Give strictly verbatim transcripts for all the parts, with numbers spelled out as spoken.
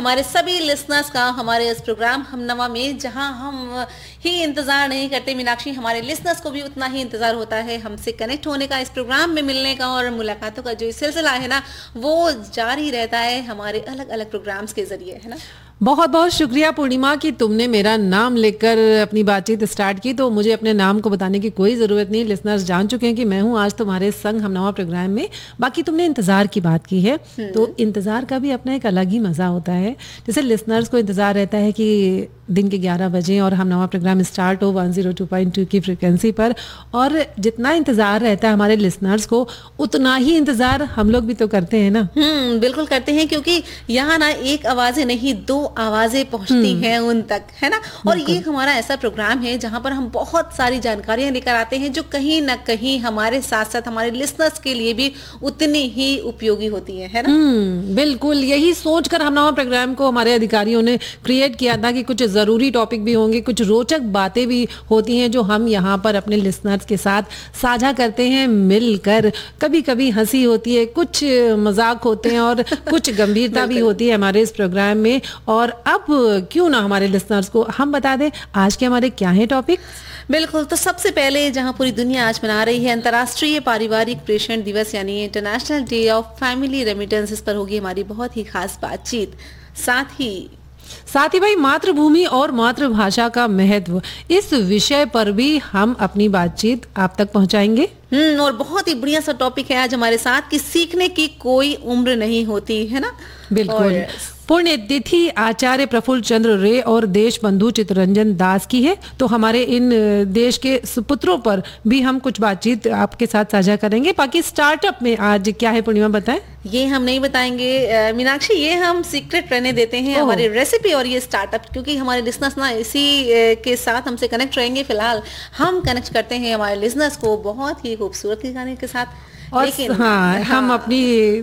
हमारे सभी लिसनर्स का हमारे इस प्रोग्राम हम नवा में, जहां हम ही इंतजार नहीं करते मीनाक्षी, हमारे लिसनर्स को भी उतना ही इंतजार होता है हमसे कनेक्ट होने का, इस प्रोग्राम में मिलने का, और मुलाकातों का जो सिलसिला है ना वो जारी रहता है हमारे अलग अलग प्रोग्राम्स के जरिए, है ना। बहुत बहुत शुक्रिया पूर्णिमा कि तुमने मेरा नाम लेकर अपनी बातचीत स्टार्ट की, तो मुझे अपने नाम को बताने की कोई ज़रूरत नहीं। लिसनर्स जान चुके हैं कि मैं हूं आज तुम्हारे संग हमनवा प्रोग्राम में। बाकी तुमने इंतज़ार की बात की है, तो इंतज़ार का भी अपना एक अलग ही मज़ा होता है। जैसे लिसनर्स को इंतज़ार रहता है कि दिन के ग्यारह बजे और हमनवा प्रोग्राम स्टार्ट हो one zero two point two की फ्रिक्वेंसी पर, और जितना इंतज़ार रहता है हमारे लिसनर्स को उतना ही इंतज़ार हम लोग भी तो करते हैं ना। हम्म बिल्कुल करते हैं, क्योंकि यहाँ ना एक आवाज़ें नहीं दो आवाजें पहुंचती हैं उन तक, है ना। और ये हमारा ऐसा प्रोग्राम है जहां पर हम बहुत सारी जानकारियां लेकर आते हैं जो कहीं ना कहीं हमारे साथ साथ हमारे लिसनर्स के लिए भी उतनी ही उपयोगी होती है, है ना। हम्म बिल्कुल, यही सोचकर हमनवा प्रोग्राम को हमारे अधिकारियों ने क्रिएट किया था कि कुछ जरूरी टॉपिक भी होंगे, कुछ रोचक बातें भी होती हैं जो हम यहाँ पर अपने लिसनर्स के साथ साझा करते हैं मिलकर। कभी कभी हंसी होती है, कुछ मजाक होते हैं और कुछ गंभीरता भी होती है हमारे इस प्रोग्राम में। और अब क्यों ना हमारे लिसनर्स को हम बता दें आज के हमारे क्या है टॉपिक। बिल्कुल, तो सबसे पहले जहां पूरी दुनिया आज मना रही है अंतर्राष्ट्रीय पारिवारिक प्रेषण दिवस यानी international day of family remittances पर होगी हमारी बहुत ही खास बातचीत। साथ ही साथ ही भाई मातृभूमि और मातृभाषा का महत्व, इस विषय पर भी हम अपनी बातचीत आप तक पहुंचाएंगे। हम्म और बहुत ही बढ़िया सा टॉपिक है आज हमारे साथ कि सीखने की कोई उम्र नहीं होती, है ना। बिल्कुल। पुण्यतिथि आचार्य प्रफुल्ल चंद्र रे और देश बंधु चित्तरंजन दास की है, तो हमारे इन देश के सुपुत्रों पर भी हम कुछ बातचीत आपके साथ साझा करेंगे। बाकी स्टार्टअप में आज क्या है पूर्णिमा बताएं। ये हम नहीं बताएंगे मीनाक्षी, ये हम सीक्रेट रहने देते हैं हमारी रेसिपी और ये स्टार्टअप, क्योंकि हमारे लिसनर्स ना इसी के साथ हमसे कनेक्ट रहेंगे। फिलहाल हम कनेक्ट करते हैं हमारे लिसनर्स को बहुत ही खूबसूरत गाने के साथ। और लेकिन हाँ, हाँ हम अपनी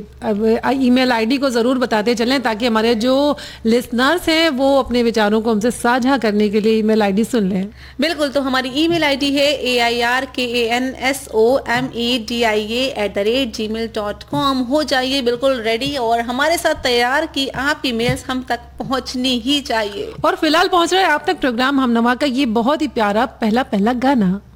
ईमेल आईडी को जरूर बताते चलें ताकि हमारे जो लिसनर्स हैं वो अपने विचारों को हमसे साझा करने के लिए ईमेल आईडी सुन लें। बिल्कुल, तो हमारी ईमेल आईडी है ए आई आर के A N S O M E D I A at the rate ji mail dot com. हो जाइए बिल्कुल रेडी और हमारे साथ तैयार कि आपकी मेल्स हम तक पहुंचनी ही चाहिए। और फिलहाल पहुंच रहा है आप तक प्रोग्राम हमनवा का ये बहुत ही प्यारा पहला पहला गाना।